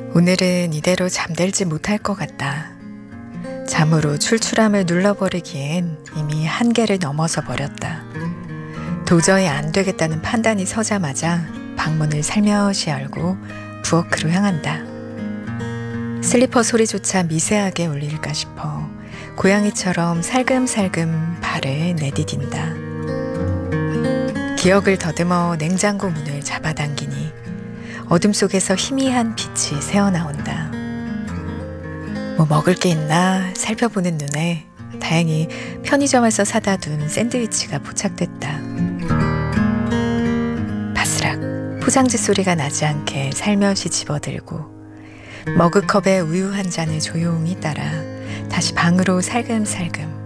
오늘은 이대로 잠들지 못할 것 같다. 잠으로 출출함을 눌러버리기엔 이미 한계를 넘어서 버렸다. 도저히 안 되겠다는 판단이 서자마자 방문을 살며시 열고 부엌으로 향한다. 슬리퍼 소리조차 미세하게 울릴까 싶어 고양이처럼 살금살금 발을 내디딘다. 기억을 더듬어 냉장고 문을 잡아당기니 어둠 속에서 희미한 빛이 새어나온다. 뭐 먹을 게 있나 살펴보는 눈에 다행히 편의점에서 사다 둔 샌드위치가 포착됐다. 바스락 포장지 소리가 나지 않게 살며시 집어들고 머그컵에 우유 한 잔을 조용히 따라 다시 방으로 살금살금